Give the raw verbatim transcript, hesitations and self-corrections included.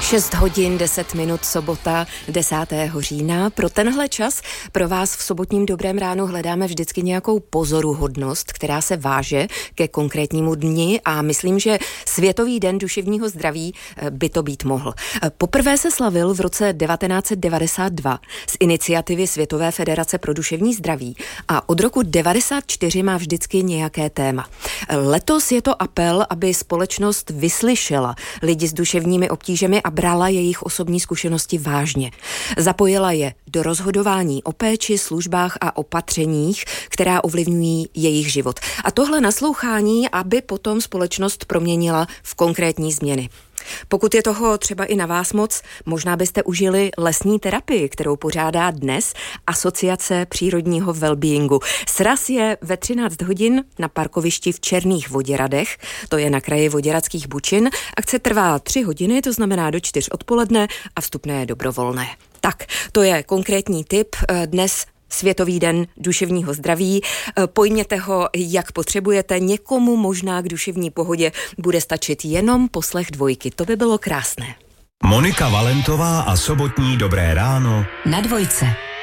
šest hodin deset minut, sobota desátého října. Pro tenhle čas pro vás v sobotním Dobrém ránu hledáme vždycky nějakou pozoruhodnost, která se váže ke konkrétnímu dni a myslím, že Světový den duševního zdraví by to být mohl. Poprvé se slavil v roce devatenáct set devadesát dva z iniciativy Světové federace pro duševní zdraví a od roku devadesát čtyři má vždycky nějaké téma. Letos je to apel, aby společnost vyslyšela lidi s duševními obtížemi a brala jejich osobní zkušenosti vážně. Zapojila je do rozhodování o péči, službách a opatřeních, která ovlivňují jejich život. A tohle naslouchání, aby potom společnost proměnila v konkrétní změny. Pokud je toho třeba i na vás moc, možná byste užili lesní terapii, kterou pořádá dnes Asociace přírodního wellbeingu. Sraz je ve třináct hodin na parkovišti v Černých Voděradech, to je na kraji Voděradských Bučin. Akce trvá tři hodiny, to znamená do čtyř odpoledne a vstupné je dobrovolné. Tak, to je konkrétní tip dnes Světový den duševního zdraví. Pojměte ho, jak potřebujete. Někomu možná k duševní pohodě bude stačit jenom poslech dvojky. To by bylo krásné. Monika Valentová a sobotní Dobré ráno na Dvojce.